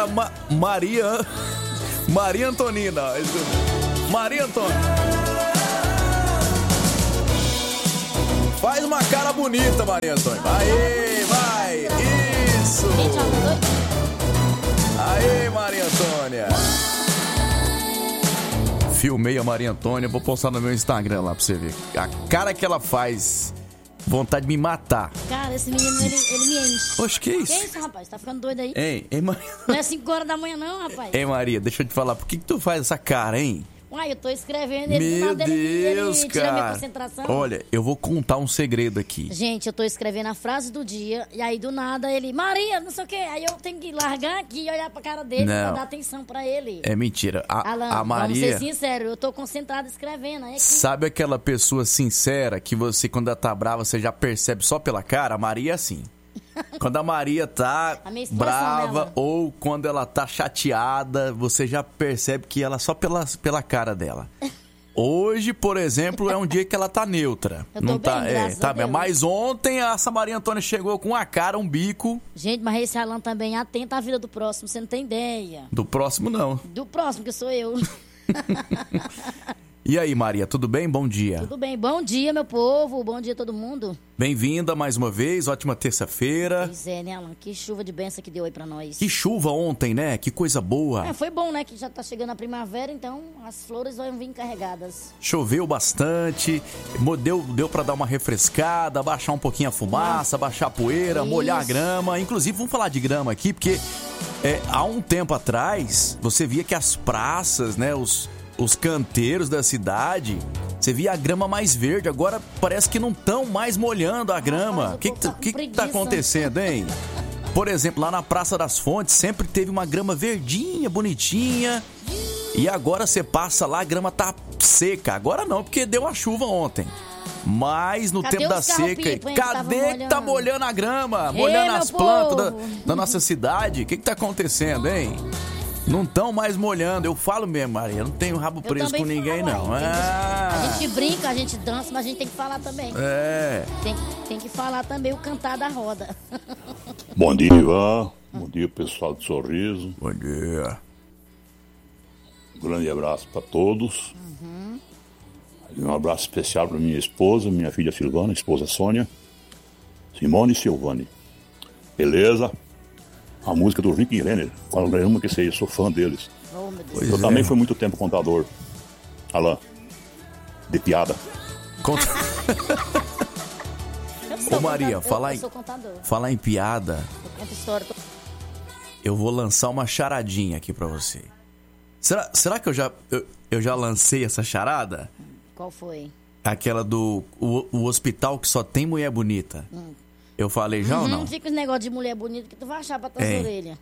Maria Antonina. Maria Antônia. Faz uma cara bonita, Maria Antônia. Aê, vai. Isso. Aê, Maria Antônia. Filmei a Maria Antônia, vou postar no meu Instagram lá pra você ver. A cara que ela faz, vontade de me matar. Cara, esse menino, ele me enche. Oxe, que isso? Que isso, rapaz? Tá ficando doido aí? Ei, Maria. Não é 5 horas da manhã não, rapaz. Ei, Maria, deixa eu te falar, por que tu faz essa cara, hein? Uai, eu tô escrevendo, ele Meu do nada, Deus, ele tira minha cara. concentração. Olha, eu vou contar um segredo aqui. Gente, eu tô escrevendo a frase do dia, e aí do nada ele, Maria, não sei o quê. Aí eu tenho que largar aqui e olhar pra cara dele pra dar atenção pra ele. É mentira. Alan, a Maria... vamos ser sinceros, eu tô concentrada escrevendo. Aí aqui... Sabe aquela pessoa sincera que você, quando ela tá brava, você já percebe só pela cara? A Maria é assim. Quando a Maria tá brava dela. ou quando ela tá chateada, você já percebe que ela só pela cara dela. Hoje, por exemplo, é um dia que ela tá neutra. Eu tô não bem, tá, graças a Deus. Mas ontem essa Maria Antônia chegou com a cara, um bico. Gente, mas esse Alan também atenta à vida do próximo, você não tem ideia. Do próximo, não. Do próximo, que sou eu. E aí, Maria, tudo bem? Bom dia. Tudo bem, bom dia, meu povo, bom dia todo mundo. Bem-vinda mais uma vez, ótima terça-feira. Pois é, né, Alan? Que chuva de benção que deu aí pra nós. Que chuva ontem, né? Que coisa boa. Foi bom, né? Que já tá chegando a primavera, então as flores vão vir carregadas. Choveu bastante, deu pra dar uma refrescada, baixar um pouquinho a fumaça, baixar a poeira, molhar a grama. Inclusive, vamos falar de grama aqui, porque há um tempo atrás, você via que as praças, né, os canteiros da cidade, você via a grama mais verde. Agora parece que não estão mais molhando a grama. O que tá acontecendo, hein? Por exemplo, lá na Praça das Fontes sempre teve uma grama verdinha, bonitinha. E agora você passa lá, a grama tá seca. Agora não, porque deu a chuva ontem. Mas no tempo da seca, cadê que tá molhando a grama? Molhando as plantas da nossa cidade? O que tá acontecendo, hein? Não estão mais molhando. Eu falo mesmo, Maria. Eu não tenho rabo preso com ninguém, não. A gente brinca, a gente dança, mas a gente tem que falar também. Tem que falar também o cantar da roda. Bom dia, Ivan. Bom dia, pessoal de Sorriso. Bom dia. Um grande abraço para todos. Um abraço especial para minha esposa, minha filha Silvana, esposa Sônia, Simone e Silvane. Beleza? A música do Rick Renner, qualquer uma que seja, eu sou fã deles. Eu também fui muito tempo contador. Alan, de piada. Ô Maria, falar em piada, eu vou lançar uma charadinha aqui pra você. Será que eu já lancei essa charada? Qual foi? Aquela do o hospital que só tem mulher bonita. Eu falei já ou não? Não fica esse negócio de mulher bonita que tu vai achar pra tuas orelhas.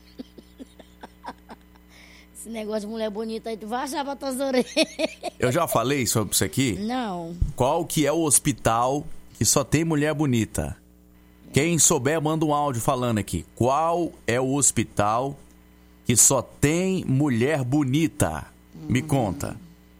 Esse negócio de mulher bonita aí, tu vai achar pra tuas orelhas. Eu já falei sobre isso aqui? Não. Qual que é o hospital que só tem mulher bonita? Quem souber, manda um áudio falando aqui. Qual é o hospital que só tem mulher bonita? Me conta.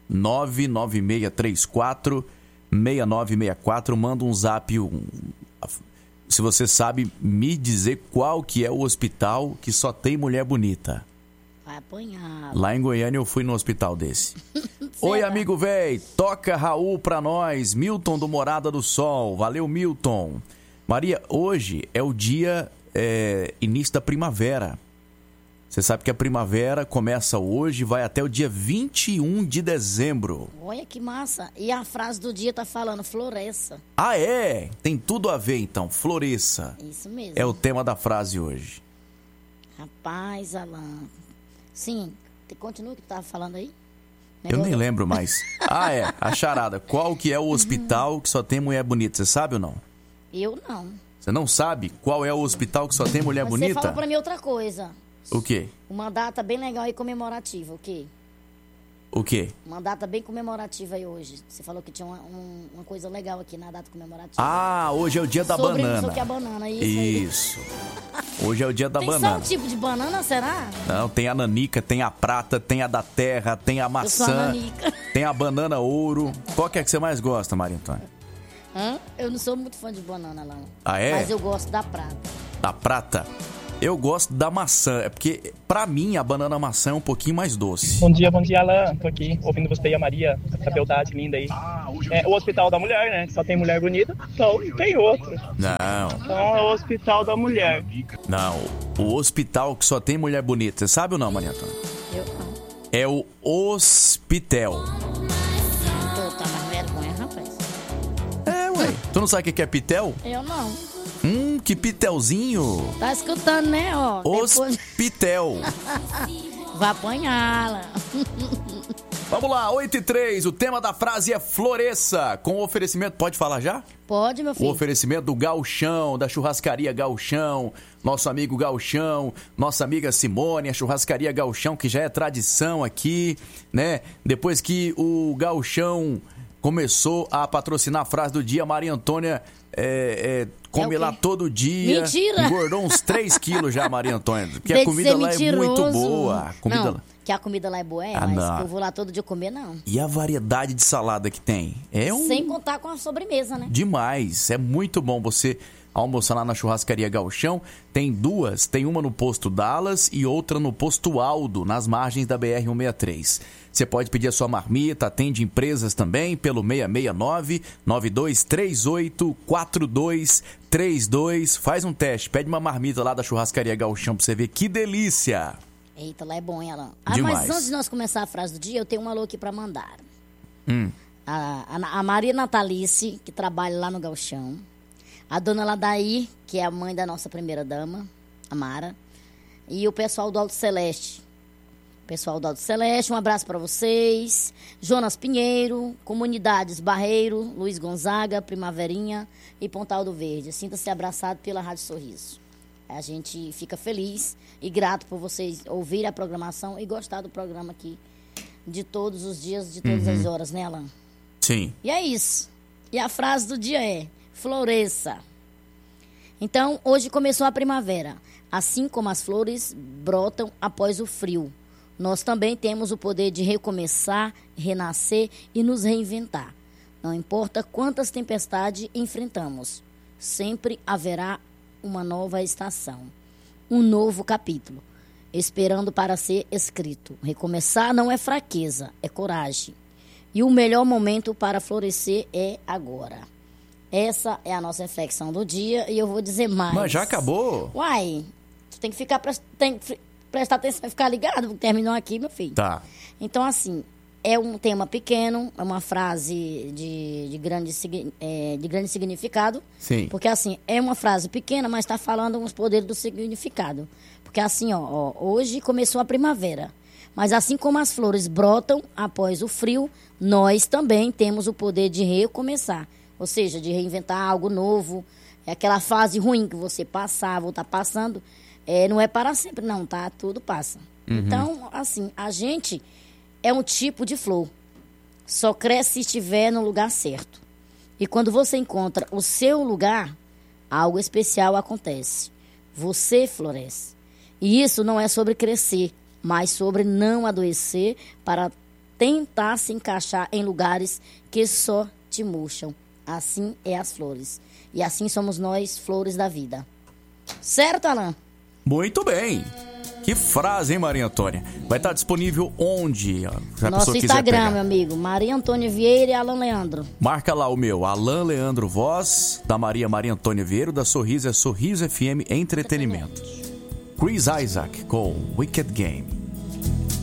99634-6964. Manda um zap. Se você sabe me dizer qual que é o hospital que só tem mulher bonita. Vai apanhar. Lá em Goiânia eu fui no hospital desse. Oi, amigo véi, toca Raul pra nós. Milton do Morada do Sol. Valeu, Milton. Maria, hoje é o dia início da primavera. Você sabe que a primavera começa hoje e vai até o dia 21 de dezembro. Olha que massa. E a frase do dia tá falando floresça. Ah, é? Tem tudo a ver, então. Floresça. Isso mesmo. É o tema da frase hoje. Rapaz, Alan. Sim, continua o que tu tava falando aí? Eu nem lembro mais. Ah, é. A charada. Qual que é o hospital que só tem mulher bonita? Você sabe ou não? Eu não. Você não sabe qual é o hospital que só tem mulher bonita? Você falou pra mim outra coisa. O quê? Uma data bem legal e comemorativa, o quê? O quê? Uma data bem comemorativa aí hoje. Você falou que tinha uma coisa legal aqui na data comemorativa. Ah, hoje é o dia da banana. Sobre a banana, isso. Hoje é o dia da banana. Tem só um tipo de banana, será? Não, tem a nanica, tem a prata, tem a da terra, tem a maçã. Eu sou a nanica. Tem a banana ouro. Qual que é que você mais gosta, Maria Antônia? Eu não sou muito fã de banana, lá. Ah, é? Mas eu gosto da prata. Da prata? Eu gosto da maçã, é porque pra mim a banana maçã é um pouquinho mais doce. Bom dia, Alan. Tô aqui ouvindo você e a Maria, essa beldade linda aí. O Hospital da Mulher, né? Só tem mulher bonita, então não tem outro. Não. Então é o Hospital da Mulher. Não, o hospital que só tem mulher bonita. Você sabe ou não, Maria Antônia? Eu não. É o Hospital. Tá mais vergonha, rapaz. Ué. Tu não sabe o que é pitel? Eu não. Que pitelzinho. Tá escutando, né, ó? Hospital. Vai apanhá-la. Vamos lá, 8h03, o tema da frase é floresça, com oferecimento, pode falar já? Pode, meu filho. O oferecimento do Gauchão, da churrascaria Gauchão, nosso amigo Gauchão, nossa amiga Simone, a churrascaria Gauchão, que já é tradição aqui, né? Depois que o Gauchão começou a patrocinar a frase do dia, a Maria Antônia come lá todo dia. Mentira! Engordou uns 3 quilos já, Maria Antônia, porque a comida lá é muito boa. Não, que a comida lá é boa, mas não. Eu vou lá todo dia comer, não. E a variedade de salada que tem? Sem contar com a sobremesa, né? Demais, é muito bom você almoçar lá na churrascaria Gauchão. Tem duas, tem uma no posto Dallas e outra no posto Aldo, nas margens da BR-163. Você pode pedir a sua marmita, atende empresas também pelo 669-9238-4232. Faz um teste, pede uma marmita lá da churrascaria Gauchão pra você ver que delícia. Eita, lá é bom, hein, Alan? Demais. Mas antes de nós começar a frase do dia, eu tenho um alô aqui pra mandar. A Maria Natalice, que trabalha lá no Gauchão. A dona Ladaí, que é a mãe da nossa primeira dama, a Mara. E o pessoal do Alto Celeste. Pessoal do Alto Celeste, um abraço pra vocês. Jonas Pinheiro, Comunidades Barreiro, Luiz Gonzaga, Primaverinha e Pontal do Verde. Sinta-se abraçado pela Rádio Sorriso. A gente fica feliz e grato por vocês ouvirem a programação e gostar do programa aqui de todos os dias, de todas as horas, né, Alan? Sim. E é isso. E a frase do dia é: floresça. Então, hoje começou a primavera. Assim como as flores brotam após o frio, nós também temos o poder de recomeçar, renascer e nos reinventar. Não importa quantas tempestades enfrentamos, sempre haverá uma nova estação, um novo capítulo, esperando para ser escrito. Recomeçar não é fraqueza, é coragem. E o melhor momento para florescer é agora. Essa é a nossa reflexão do dia e eu vou dizer mais. Mas já acabou? Uai, tu tem que prestar atenção e ficar ligado, porque terminou aqui, meu filho. Tá. Então, assim, é um tema pequeno, é uma frase de grande significado. Sim. Porque, assim, é uma frase pequena, mas está falando uns poderes do significado. Porque, assim, hoje começou a primavera. Mas, assim como as flores brotam após o frio, nós também temos o poder de recomeçar. Ou seja, de reinventar algo novo. É aquela fase ruim que você passava ou está passando. Não é para sempre, não, tá? Tudo passa. Então, assim, a gente é um tipo de flor. Só cresce se estiver no lugar certo. E quando você encontra o seu lugar, algo especial acontece. Você floresce. E isso não é sobre crescer, mas sobre não adoecer para tentar se encaixar em lugares que só te murcham. Assim é as flores. E assim somos nós, flores da vida. Certo, Alan? Muito bem. Que frase, hein, Maria Antônia? Vai estar disponível onde? Nosso Instagram, meu amigo. Maria Antônia Vieira e Alan Leandro. Marca lá o meu, Alan Leandro Voz, da Maria Antônia Vieira, da Sorriso é Sorriso FM Entretenimento. Chris Isaac com Wicked Game.